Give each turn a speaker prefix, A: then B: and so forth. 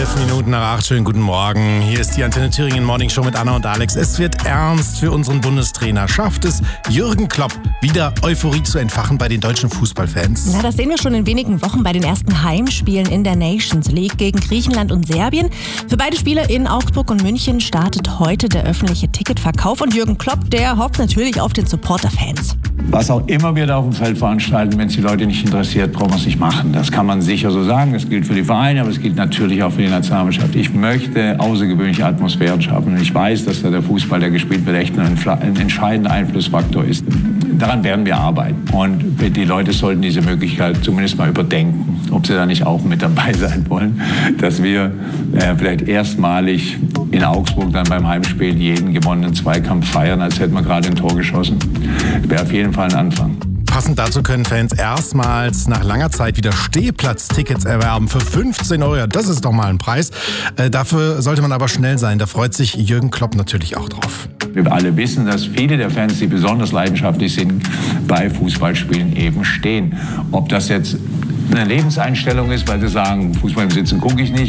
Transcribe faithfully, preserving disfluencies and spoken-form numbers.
A: Elf Minuten nach acht, schönen guten Morgen. Hier ist die Antenne Thüringen Morning Show mit Anna und Alex. Es wird ernst für unseren Bundestrainer. Schafft es Jürgen Klopp, wieder Euphorie zu entfachen bei den deutschen Fußballfans?
B: Na, das sehen wir schon in wenigen Wochen bei den ersten Heimspielen in der Nations League gegen Griechenland und Serbien. Für beide Spiele in Augsburg und München startet heute der öffentliche Ticketverkauf. Und Jürgen Klopp, der hofft natürlich auf den Support der Fans.
C: Was auch immer wir da auf dem Feld veranstalten, wenn es die Leute nicht interessiert, brauchen wir es nicht machen. Das kann man sicher so sagen. Das gilt für die Vereine, aber es gilt natürlich auch für die Nationalmannschaft. Ich möchte außergewöhnliche Atmosphären schaffen. Und ich weiß, dass da der Fußball, der gespielt wird, echt ein, ein entscheidender Einflussfaktor ist. Daran werden wir arbeiten. Und die Leute sollten diese Möglichkeit zumindest mal überdenken, ob sie da nicht auch mit dabei sein wollen, dass wir äh, vielleicht erstmalig in Augsburg dann beim Heimspiel jeden gewonnenen Zweikampf feiern, als hätten wir gerade ein Tor geschossen. Das wäre auf jeden Fall ein Anfang.
A: Passend dazu können Fans erstmals nach langer Zeit wieder Stehplatztickets erwerben für fünfzehn Euro. Das ist doch mal ein Preis. Äh, dafür sollte man aber schnell sein. Da freut sich Jürgen Klopp natürlich auch drauf.
C: Wir alle wissen, dass viele der Fans, die besonders leidenschaftlich sind, bei Fußballspielen eben stehen. Ob das jetzt eine Lebenseinstellung ist, weil sie sagen, Fußball im Sitzen gucke ich nicht,